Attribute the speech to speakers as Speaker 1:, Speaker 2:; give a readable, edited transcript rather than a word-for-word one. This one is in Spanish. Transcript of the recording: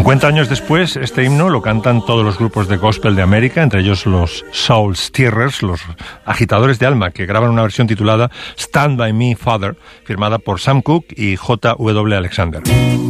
Speaker 1: 50 años después, este himno lo cantan todos los grupos de gospel de América, entre ellos los Soul Stirrers, los agitadores de alma, que graban una versión titulada Stand By Me, Father, firmada por Sam Cooke y J.W. Alexander.